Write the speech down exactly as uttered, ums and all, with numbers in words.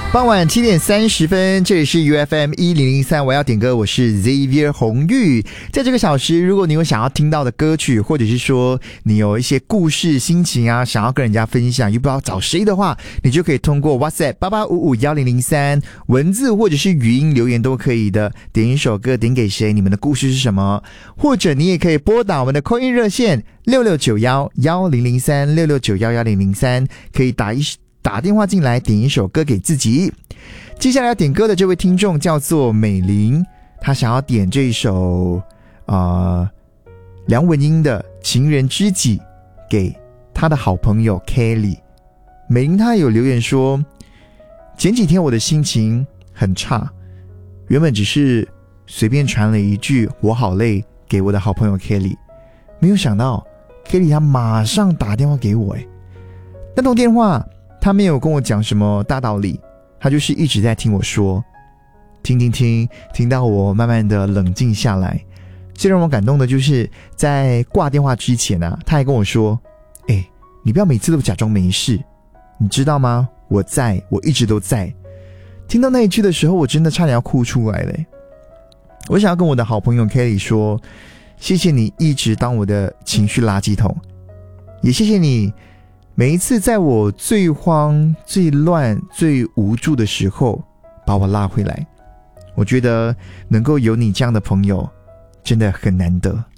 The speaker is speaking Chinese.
傍晚七点三十分，这里是 U F M 一零零三，我要点歌，我是 Xavier 红玉。在这个小时，如果你有想要听到的歌曲，或者是说你有一些故事、心情啊，想要跟人家分享，又不知道找谁的话，你就可以通过 WhatsApp 八八五五一零零三文字或者是语音留言都可以的。点一首歌，点给谁？你们的故事是什么？或者你也可以拨打我们的 call in 热线六六九一一零零三六六九一一零零三，可以打一。打电话进来点一首歌给自己。接下来要点歌的这位听众叫做美玲，她想要点这一首呃梁文音的情人知己给她的好朋友 Kelly。 美玲她有留言说，前几天我的心情很差，原本只是随便传了一句我好累给我的好朋友 Kelly， 没有想到 Kelly 她马上打电话给我。诶，那通电话他没有跟我讲什么大道理，他就是一直在听我说，听听听，听到我慢慢的冷静下来。最让我感动的就是在挂电话之前啊，他还跟我说，诶，你不要每次都假装没事，你知道吗？我在，我一直都在。听到那一句的时候，我真的差点要哭出来了。我想要跟我的好朋友 Kelly 说，谢谢你一直当我的情绪垃圾桶，也谢谢你每一次在我最慌、最乱、最无助的时候把我拉回来。我觉得能够有你这样的朋友真的很难得。